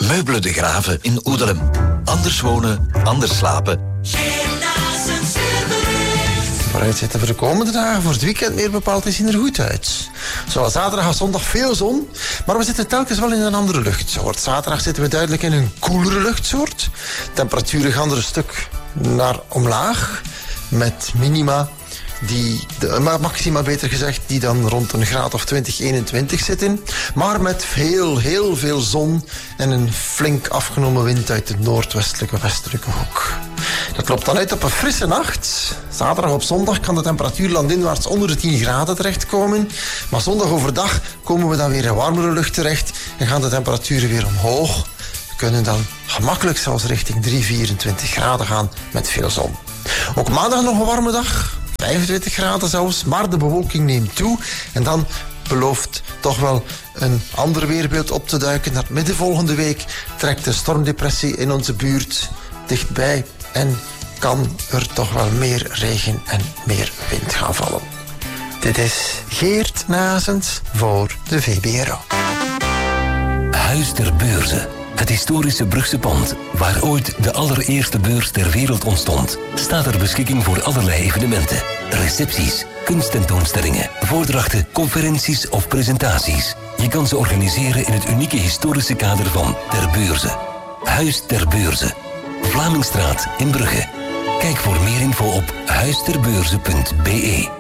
Meubelen de Graven in Oedelem. Anders wonen, anders slapen. Vooruitzichten voor de komende dagen, voor het weekend meer bepaald, is zien er goed uit. Zoals zaterdag en zondag veel zon, maar we zitten telkens wel in een andere luchtsoort. Zaterdag zitten we duidelijk in een koelere luchtsoort. Temperaturen gaan er een stuk naar omlaag, met minima maxima beter gezegd, die dan rond een graad of 20, 21 zitten. Maar met heel veel zon en een flink afgenomen wind uit de noordwestelijke westelijke hoek. Dat loopt dan uit op een frisse nacht. Zaterdag op zondag kan de temperatuur landinwaarts onder de 10 graden terechtkomen. Maar zondag overdag komen we dan weer in warmere lucht terecht en gaan de temperaturen weer omhoog. We kunnen dan gemakkelijk zelfs richting 24 graden gaan met veel zon. Ook maandag nog een warme dag. 25 graden zelfs, maar de bewolking neemt toe. En dan belooft toch wel een ander weerbeeld op te duiken. Naar midden volgende week trekt de stormdepressie in onze buurt dichtbij. En kan er toch wel meer regen en meer wind gaan vallen. Dit is Geert Nazens voor de VBRO. Huis ter Beurze. Het historische Brugse pand, waar ooit de allereerste beurs ter wereld ontstond, staat ter beschikking voor allerlei evenementen. Recepties, kunsttentoonstellingen, voordrachten, conferenties of presentaties. Je kan ze organiseren in het unieke historische kader van Ter Beurze. Huis ter Beurze. Vlamingstraat in Brugge. Kijk voor meer info op huisterbeurze.be.